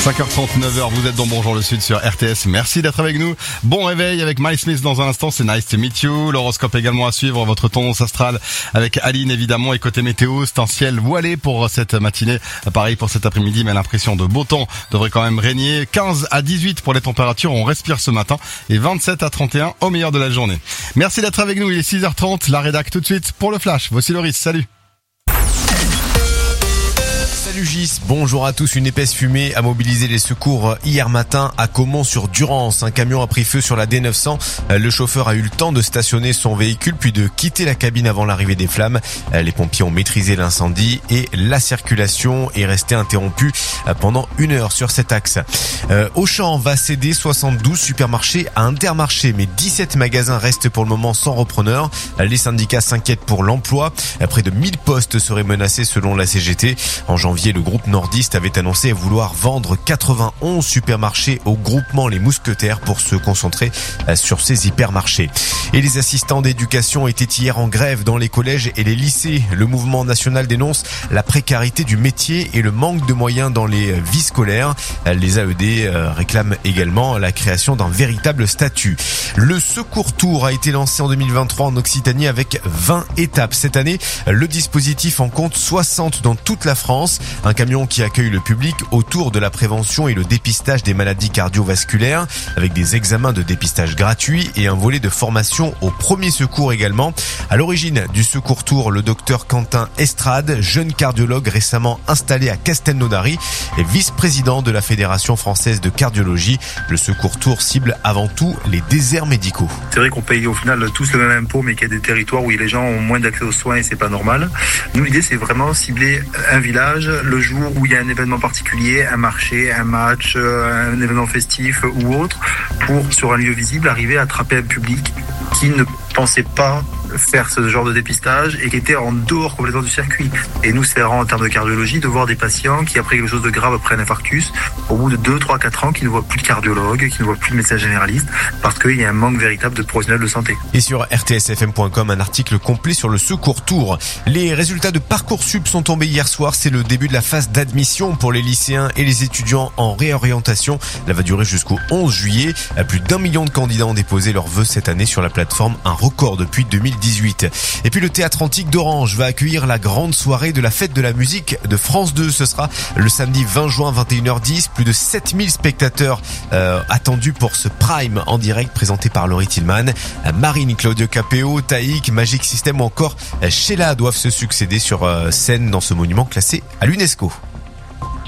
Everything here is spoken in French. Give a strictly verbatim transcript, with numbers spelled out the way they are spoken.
cinq heures trente, neuf heures, vous êtes dans Bonjour le Sud sur R T S. Merci d'être avec nous. Bon réveil avec Miles Smith dans un instant, c'est Nice to Meet You. L'horoscope également à suivre, votre tendance astrale avec Aline évidemment. Et côté météo, c'est un ciel voilé pour cette matinée. Pareil pour cet après-midi, mais l'impression de beau temps devrait quand même régner. quinze à dix-huit pour les températures, on respire ce matin. Et vingt-sept à trente et un au meilleur de la journée. Merci d'être avec nous, il est six heures trente. La rédac tout de suite pour le flash. Voici Loris, salut. Salut Gis, bonjour à tous. Une épaisse fumée a mobilisé les secours hier matin à Caumont-sur-Durance. Un camion a pris feu sur la D neuf cents. Le chauffeur a eu le temps de stationner son véhicule puis de quitter la cabine avant l'arrivée des flammes. Les pompiers ont maîtrisé l'incendie et la circulation est restée interrompue pendant une heure sur cet axe. Euh, Auchan va céder soixante-douze supermarchés à Intermarché, mais dix-sept magasins restent pour le moment sans repreneur. Les syndicats s'inquiètent pour l'emploi. Près de mille postes seraient menacés selon la C G T. En janvier, le groupe nordiste avait annoncé vouloir vendre quatre-vingt-onze supermarchés au groupement Les Mousquetaires pour se concentrer sur ces hypermarchés. Et les assistants d'éducation étaient hier en grève dans les collèges et les lycées. Le mouvement national dénonce la précarité du métier et le manque de moyens dans les vies scolaires. Les A E D réclament également la création d'un véritable statut. Le Secours Tour a été lancé en deux mille vingt-trois en Occitanie avec vingt étapes. Cette année, le dispositif en compte soixante dans toute la France. Un camion qui accueille le public autour de la prévention et le dépistage des maladies cardiovasculaires avec des examens de dépistage gratuits et un volet de formation au premier secours également. À l'origine du Secours Tour, le docteur Quentin Estrade, jeune cardiologue récemment installé à Castelnaudary et vice-président de la Fédération française de cardiologie. Le Secours Tour cible avant tout les déserts médicaux. C'est vrai qu'on paye au final tous le même impôt, mais qu'il y a des territoires où les gens ont moins d'accès aux soins et c'est pas normal. Nous, l'idée, c'est vraiment cibler un village le jour où il y a un événement particulier, un marché, un match, un événement festif ou autre, pour, sur un lieu visible, arriver à attraper un public qui ne pensait pas faire ce genre de dépistage et qui était en dehors complètement du circuit. Et nous, c'est rare en termes de cardiologie de voir des patients qui, après quelque chose de grave, après un infarctus, au bout de deux, trois, quatre ans, qui ne voient plus de cardiologue, qui ne voient plus de médecin généraliste, parce qu'il y a un manque véritable de professionnels de santé. Et sur R T S F M point com, un article complet sur le Secours Tour. Les résultats de Parcoursup sont tombés hier soir. C'est le début de la phase d'admission pour les lycéens et les étudiants en réorientation. Elle va durer jusqu'au onze juillet. Plus d'un million de candidats ont déposé leurs vœux cette année sur la plateforme, un record depuis deux mille dix-huit. Et puis le Théâtre Antique d'Orange va accueillir la grande soirée de la fête de la musique de France deux. Ce sera le samedi vingt juin, vingt et une heures dix. Plus de sept mille spectateurs euh, attendus pour ce prime en direct présenté par Laurie Tillman. Marine, Claudio Capéo, Taïk, Magic System ou encore Sheila doivent se succéder sur euh, scène dans ce monument classé à l'UNESCO.